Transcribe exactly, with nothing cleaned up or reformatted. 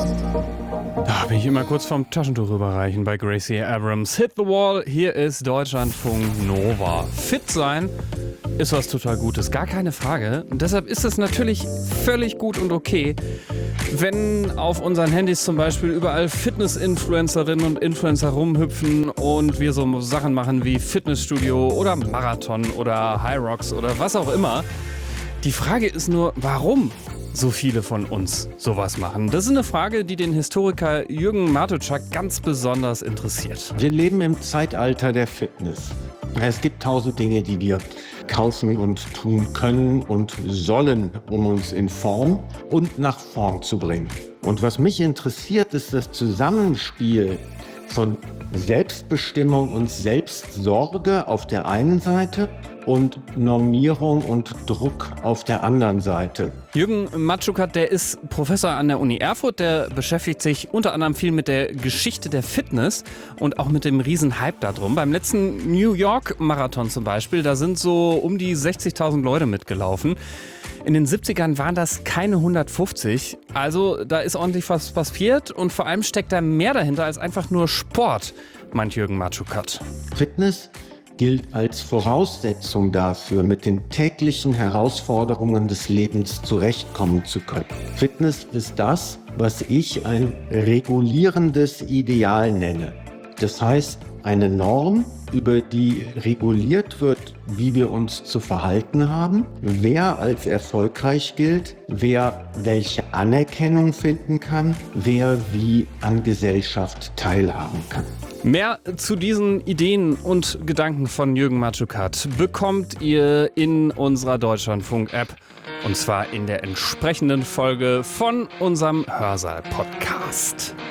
Da bin ich immer kurz vom Taschentuch überreichen bei Gracie Abrams. Hit the Wall, hier ist Deutschlandfunk Nova. Fit sein ist was total Gutes, gar keine Frage. Und deshalb ist es natürlich völlig gut und okay, wenn auf unseren Handys zum Beispiel überall Fitness-Influencerinnen und Influencer rumhüpfen und wir so Sachen machen wie Fitnessstudio oder Marathon oder High Rocks oder was auch immer. Die Frage ist nur, warum so viele von uns sowas machen? Das ist eine Frage, die den Historiker Jürgen Matuschak ganz besonders interessiert. Wir leben im Zeitalter der Fitness. Es gibt tausend Dinge, die wir kaufen und tun können und sollen, um uns in Form und nach Form zu bringen. Und was mich interessiert, ist das Zusammenspiel von Selbstbestimmung und Selbstsorge auf der einen Seite und Normierung und Druck auf der anderen Seite. Jürgen Matuschak, der ist Professor an der Uni Erfurt, der beschäftigt sich unter anderem viel mit der Geschichte der Fitness und auch mit dem riesen Hype darum. Beim letzten New York Marathon zum Beispiel, da sind so um die sechzigtausend Leute mitgelaufen. In den siebzigern waren das keine hundertfünfzig, also da ist ordentlich was passiert und vor allem steckt da mehr dahinter als einfach nur Sport, meint Jürgen Matuschak. Fitness gilt als Voraussetzung dafür, mit den täglichen Herausforderungen des Lebens zurechtkommen zu können. Fitness ist das, was ich ein regulierendes Ideal nenne. Das heißt, eine Norm, über die reguliert wird, wie wir uns zu verhalten haben, wer als erfolgreich gilt, wer welche Anerkennung finden kann, wer wie an Gesellschaft teilhaben kann. Mehr zu diesen Ideen und Gedanken von Jürgen Matuschak bekommt ihr in unserer Deutschlandfunk-App und zwar in der entsprechenden Folge von unserem Hörsaal-Podcast.